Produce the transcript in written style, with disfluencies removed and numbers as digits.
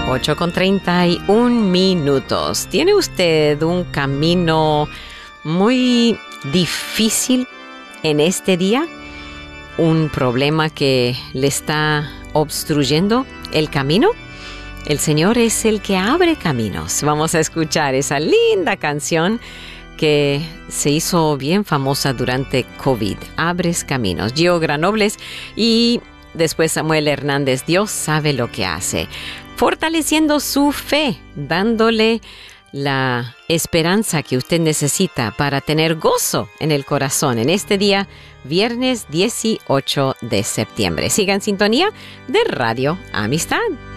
8:31. ¿Tiene usted un camino muy difícil en este día? ¿Un problema que le está obstruyendo el camino? El Señor es el que abre caminos. Vamos a escuchar esa linda canción que se hizo bien famosa durante COVID. Abres caminos. Gio Granobles y después Samuel Hernández. Dios sabe lo que hace. Fortaleciendo su fe, dándole la esperanza que usted necesita para tener gozo en el corazón en este día, viernes 18 de septiembre. Siga en sintonía de Radio Amistad.